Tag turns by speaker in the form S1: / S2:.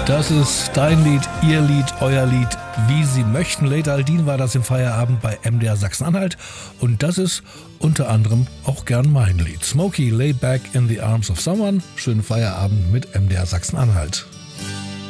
S1: Das ist dein Lied, ihr Lied, euer Lied, wie Sie möchten. Late Aldin war das im Feierabend bei MDR Sachsen-Anhalt. Und das ist unter anderem auch gern mein Lied. Smokey, Lay Back in the Arms of Someone. Schönen Feierabend mit MDR Sachsen-Anhalt.